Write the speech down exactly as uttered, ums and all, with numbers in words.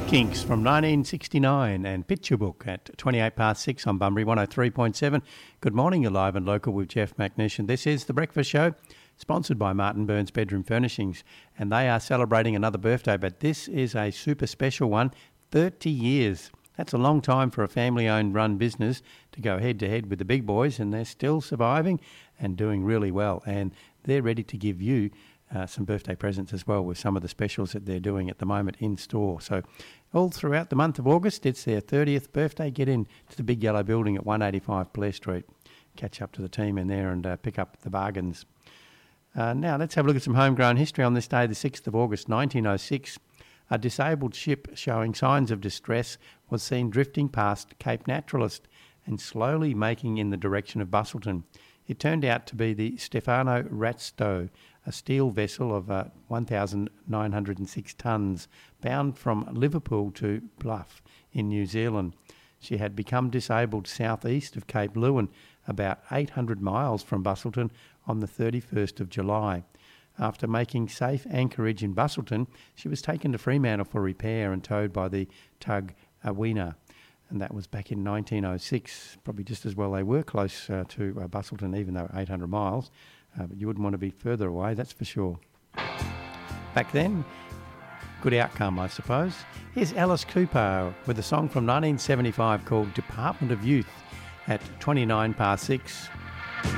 Kinks from nineteen sixty-nine and Picture Book at twenty-eight past six on Bunbury one oh three point seven. Good morning, you're live and local with Jeff McNish, this is The Breakfast Show, sponsored by Martin Burns Bedroom Furnishings, and they are celebrating another birthday, but this is a super special one, thirty years. That's a long time for a family-owned run business to go head-to-head with the big boys, and they're still surviving and doing really well, and they're ready to give you Uh, some birthday presents as well with some of the specials that they're doing at the moment in store. So all throughout the month of August, it's their thirtieth birthday. Get in to the big yellow building at one eighty-five Blair Street. Catch up to the team in there and uh, pick up the bargains. Uh, now let's have a look at some homegrown history on this day, the sixth of August nineteen oh six. A disabled ship showing signs of distress was seen drifting past Cape Naturalist and slowly making in the direction of Bustleton. It turned out to be the Stefano Ratstow, a steel vessel of uh, one thousand nine hundred six tonnes, bound from Liverpool to Bluff in New Zealand. She had become disabled southeast of Cape Leeuwin, about eight hundred miles from Bustleton, on the thirty-first of July. After making safe anchorage in Bustleton, she was taken to Fremantle for repair and towed by the tug Awena. And that was back in nineteen oh six, probably just as well they were close uh, to uh, Bustleton, even though eight hundred miles. Uh, but you wouldn't want to be further away, that's for sure. Back then, good outcome, I suppose. Here's Alice Cooper with a song from nineteen seventy-five called Department of Youth at twenty-nine past six.